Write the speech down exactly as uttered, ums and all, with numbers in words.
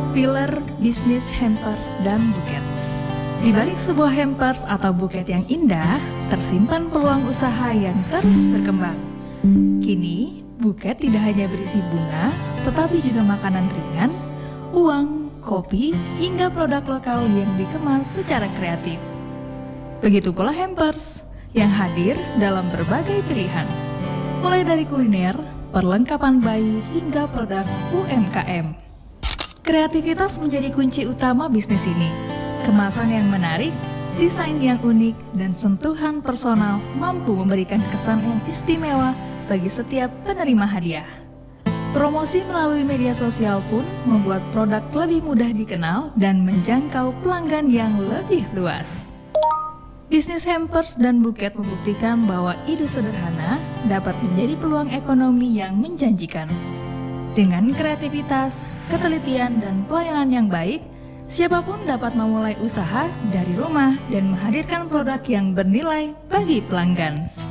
Pilar bisnis hampers dan buket. Di balik sebuah hampers atau buket yang indah, tersimpan peluang usaha yang terus berkembang. Kini, buket tidak hanya berisi bunga, tetapi juga makanan ringan, uang, kopi, hingga produk lokal yang dikemas secara kreatif. Begitu pula hampers yang hadir dalam berbagai pilihan, mulai dari kuliner, perlengkapan bayi, hingga produk U M K M. Kreativitas menjadi kunci utama bisnis ini. Kemasan yang menarik, desain yang unik, dan sentuhan personal mampu memberikan kesan yang istimewa bagi setiap penerima hadiah. Promosi melalui media sosial pun membuat produk lebih mudah dikenal dan menjangkau pelanggan yang lebih luas. Bisnis hampers dan buket membuktikan bahwa ide sederhana dapat menjadi peluang ekonomi yang menjanjikan. Dengan kreativitas, ketelitian, dan pelayanan yang baik, siapapun dapat memulai usaha dari rumah dan menghadirkan produk yang bernilai bagi pelanggan.